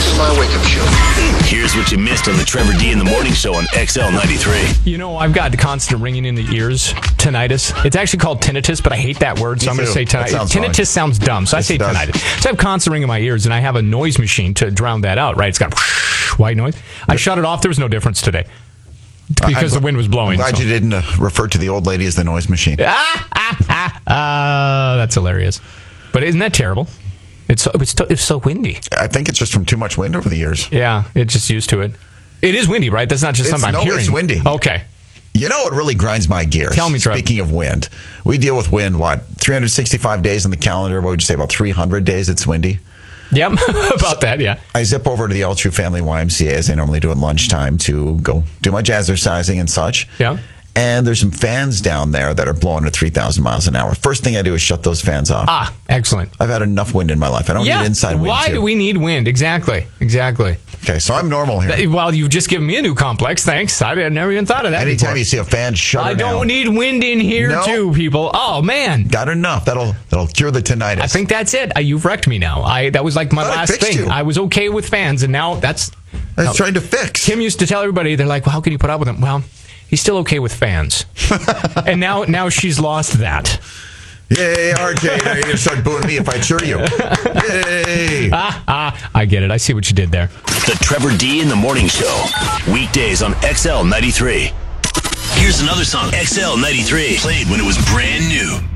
This is my wake-up show. Here's what you missed on the Trevor D in the Morning Show on XL 93. You know, I've got constant ringing in the ears, tinnitus. It's actually called tinnitus, but I hate that word, so I'm going to say tinnitus. Tinnitus sounds dumb, so I say tinnitus. So I have constant ringing in my ears, and I have a noise machine to drown that out, right? It's got white noise. I shut it off. There was no difference today because the wind was blowing. I'm glad you didn't refer to the old lady as the noise machine. That's hilarious. But isn't that terrible? It's so windy. I think it's just from too much wind over the years. Yeah, it's just used to it. It is windy, right? That's not just something I'm hearing. It's windy. Okay. You know what really grinds my gears? Tell me, Trevor. Speaking of wind, we deal with wind, 365 days on the calendar? What would you say, about 300 days it's windy? Yep, about that, yeah. I zip over to the All True Family YMCA, as I normally do at lunchtime, to go do my jazzercising and such. Yeah. And there's some fans down there that are blowing at 3,000 miles an hour. First thing I do is shut those fans off. Excellent. I've had enough wind in my life. I don't need inside wind. Why do we need wind? Exactly. Okay, so I'm normal here. Well, you've just given me a new complex. Thanks. I never even thought of that Anytime before. you see a fan, shut it down. I don't need wind in here, too, people. Oh, man. Got enough. That'll cure the tinnitus. I think that's it. You've wrecked me now. That was like my last thing. You. I was okay with fans, and now that's... I was trying to fix. Tim used to tell everybody, they're like, well, how can you put up with him? Well... He's still okay with fans. And now she's lost that. Yay, RJ. Now you're going to start booing me if I cheer you. Yay. I get it. I see what you did there. The Trevor D in the Morning Show. Weekdays on XL 93. Here's another song XL 93 played when it was brand new.